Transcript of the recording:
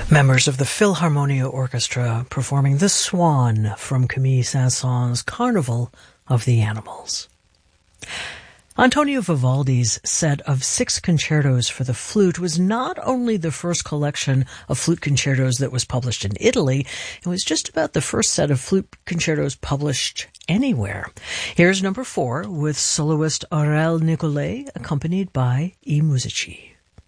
Members of the Philharmonia Orchestra performing The Swan from Camille Saint-Saëns' Carnival of the Animals. Antonio Vivaldi's set of 6 concertos for the flute was not only the first collection of flute concertos that was published in Italy, it was just about the first set of flute concertos published anywhere. Here's number 4 with soloist Aurel Nicolai, accompanied by I Musici.